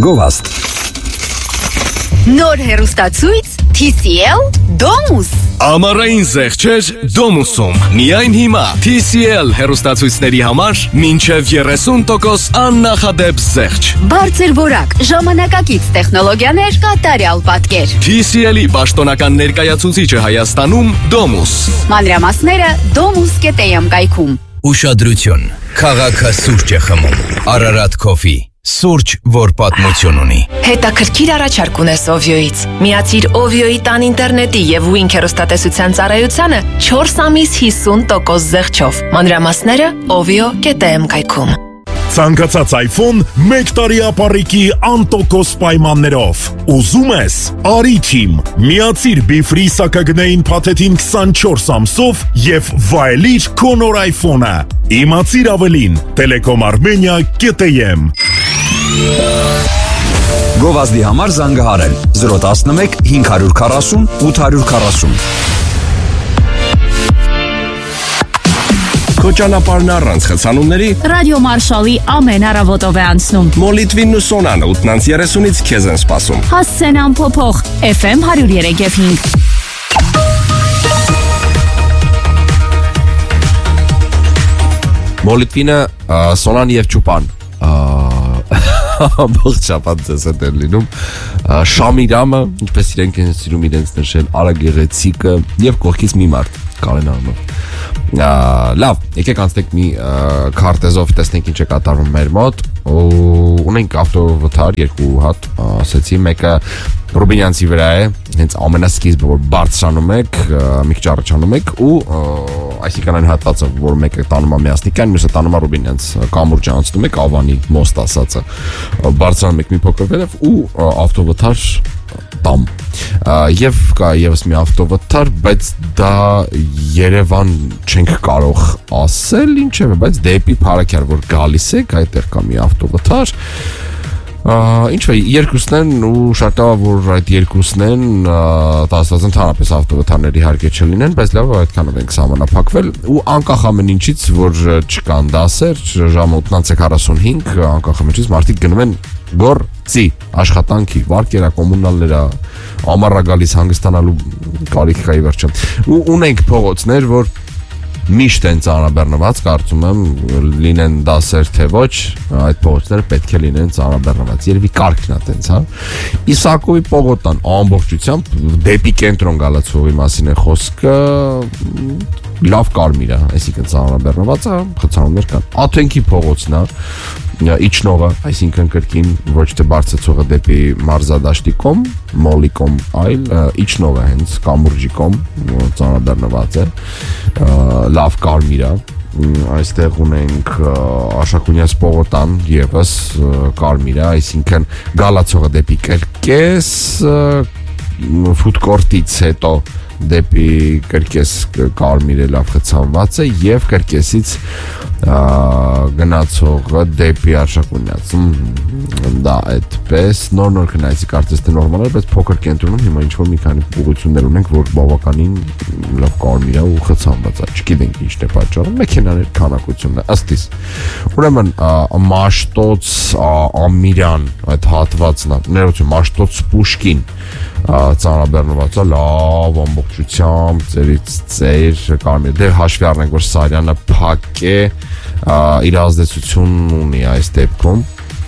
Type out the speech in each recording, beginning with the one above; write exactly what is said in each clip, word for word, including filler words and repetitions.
Գովաստ Նոր հեռուստացույց T C L Domus Ամառային զեղչեր Domus-ում Միայն հիմա T C L հեռուստացույցների համար մինչև երեսուն տոկոս աննախադեպ զեղչ Բարձր որակ, ժամանակակից տեխնոլոգիաներ, կատարյալ պատկեր T C L-ի պաշտոնական ներկայացուցիչը Հայաստանում Domus Մանրամասները domus կետ a m կայքում Ուշադրություն, քաղաքը սուրճ է խմում, Արարատ Coffee, սուրճ, որ պատմություն ունի։ Հետաքրքիր առաջարկ ունես Ovio-ից։ Միացիր Ovio-ի տան ինտերնետի եւ Wink հեռուստատեսության ծառայությանը չորս ամիս հիսուն տոկոս զեղչով։ Մանրամասները ovio կետ a m կայքում։ Ցանկացած iPhone մեկ տարի ապառիկի անտոկոս պայմաններով։ Ուզում ես, արի թիմ, միացիր Be-Free սակագնային փաթեթին քսանչորս ամսով եւ վայելիր քո նոր iPhone-ը։ Իմացիր ավելին, Telecom Armenia կետ a m Գովազդի համար զանգահարել զրո տասնմեկ հինգ հարյուր քառասուն ութ հարյուր քառասուն Քո ճանապարհն առանց խցանումների Ռադիո Մարշալի ամեն առավոտով է անցնում Մոլիտվինն ու Սոնանը ութ երեսունից քեզ են սպասում Հասցեն ամփոփող F M հարյուր երեք եւ հինգ Մոլիտվինը, Սոնան եւ Չուպան Ամբողջ շաբաթ ձեզ հետ են լինում Շամիրամը, ինչպես իրենք են սիրում իրենց նշել Արագեղեցիկը եւ կողքից մի մարդ Կարեն Արմով Լավ, եկեք անցնենք մի քարտեզով տեսնենք ինչ է կատարվում մեր մոտ Ունենք ավտովթար երկու հատ ասեցի մեկը Ռուբինյանցի վրա է հենց ամենասկիզբը որ բարձրանում եք մի քիչ առաջանում եք ու այսինքն այն հատվածը որ մեկը տանում է Միասնիկյան մյուսը տանում է Ռուբինյանց կամուրջը անցնում եք Ավանի մոստ ասածը բարձրանում եք մի փոքր վերև ու ավտովթար տամ եւ կա եւս մի ավտովթար բայց դա Երևան չենք կարող ասել ինչեւ բայց դեպի Փարաքյար որ գալիս եք այդտեղ կա մի ավտովթար Ինչ է, երկուսն են ու շատ լավ որ այդ երկուսն են տասնած ընդհանրապես ավտովթարների հարկե չլինեն, բայց լավ այդքանով ենք սահմանափակվել ու անկախ ամեն ինչից որ չկան դասեր, ժամը ութ քառասունհինգ անկախ ամեն ինչից մարդիկ գնում են գործի, աշխատանքի, վարկերա, կոմունալները, ամառա գալիս հանգստանալու կարիք կա ի վերջո։ Ու ունենք փողոցներ, որ միշտ են ծանրաբեռնված, կարծում եմ լինեն դասեր թե ոչ, այդ փողոցները պետք է լինեն ծանրաբեռնված։ Երևի կարգն է տենց, հա։ Իսակովի պողոտան ամբողջությամբ դեպի կենտրոն գալաց հողի մասին է խոսքը, լավ կարմիր է, այսինքն ծանրաբեռնված է, խցանումներ կան։ Աթենքի փողոցն է, իջնողը, այսինքն կրկին ոչ թե բարձրացողը դեպի մարզադաշտի կողմ, մոլի կողմ, այլ իջնողը հենց կամուրջի կողմ, ծանրաբեռնված է, լավ կարմիր է, այստեղ ունենք Աշակունյաց պողոտան եւս կարմիր է, այսինքն գալացողը դեպի Կրկես, ֆուդկորտից հետո դեպի Կրկես կարմիր է լավ խցանված է եւ Կրկեսից գնացողը դեպի Արշակունյաց դա այդպես նոր-նոր գնացի կարծես թե նորմալ է բայց փոքր կենտրոնում հիմա ինչ որ մի քանի ուղղություններ ունենք որ բավականին լավ կարմիր է ու խցանված է չգիտենք ինչն է պատճառը մեքենաների քանակությունն է ըստ իս ուրեմն Մաշտոց Ամիրյան այդ հատվածն է ներողություն Մաշտոց Պուշկին ծանրաբեռնված է լավ ամբողջությամբ ծերից ծեր կարմիր դե հաշվի առնենք որ Սարյանը փակ է իր ազդեցություն ունի այս դեպքում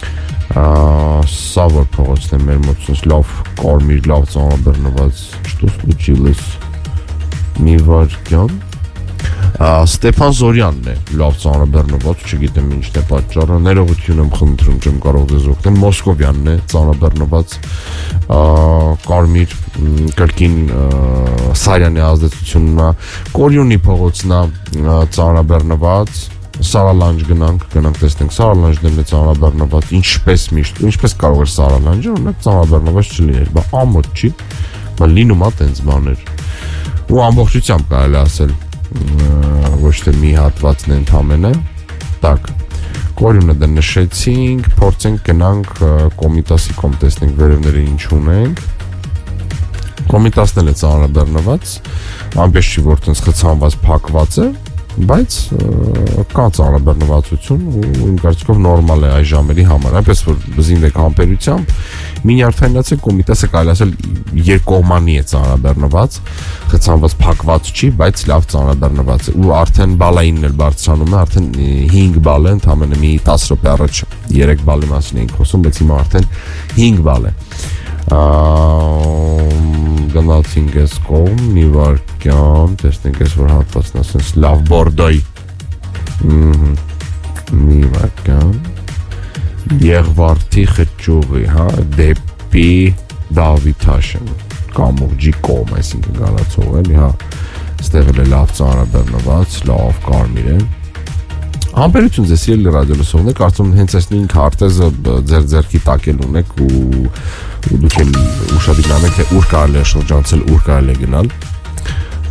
սա որ փողոցն է մեր մոտ լավ կարմիր լավ ծանրաբեռնված что случилось մի վարքյան Ստեփան Զորյանն է լավ ծանրաբեռնված չգիտեմ ինչն է պատճառը ներողություն եմ խնդրում չեմ կարող ձեզ օգնել Մոսկովյանն է ծանրաբեռնված կարմիր կրկին Սարյանի ազդեցությունն է Կորյունի փողոցն է ծանրաբեռնված Սարալանջ գնանք գնանք տեսնենք Սարալանջն է ծանրաբեռնված ինչպես միշտ ինչպես կարող է Սարալանջը օրինակ ծանրաբեռնված չլիներ բա ամոթ չի բա լինում է տենց բաներ ու ամբողջությամբ կարելի ասել ոչ թե մի հատվածն ընդամենը так Կորյունը դա նշեցինք փորձենք գնանք Կոմիտասի կողմ տեսնենք վերևները ինչ ունենք Կոմիտասն էլ է ծանրաբեռնված ամբողջ չի որ տենց խցանված փակված է բայց կա ծանրաբեռնվածություն ու իմ կարծիքով նորմալ է այս ժամերի համար, այնպես որ բզինվեք համբերությամբ, մինյարդայնացեք կոմիտեսը կարելի ասել երկկողմանի է ծանրաբեռնված, խցանված փակված չի, բայց լավ ծանրաբեռնված է ու արդեն բալայինն էլ բարձրանում է, արդեն հինգ բալ է, ընդամենը մի տասը րոպե առաջ երեք բալի մասին էինք խոսում, բայց հիմա արդեն հինգ բալ է։ Գնացինք ես կողմ, մի վարկյան, տեսնենք ես որ հատվածն ասենց լավ բորդոյ, մի վարկյան, Եղվարդի խճուղի, հա, դեպի Դավիթաշեն, կամուղջի կողմ, այսինքն գալացող էլի, հա, ստեղ էլ է լավ ծանրաբեռնված, լավ կարմիր է։ Համբերություն ձեզ սիրելի ռադիոլսողներ, կարծում հենց այս նույն քարտեզը ձեր ձեռքի տակ էլ ունեք ու դուք էլ ուշադիր նայեք թե ուր կարելի է շրջանցել, ուր կարելի է գնալ։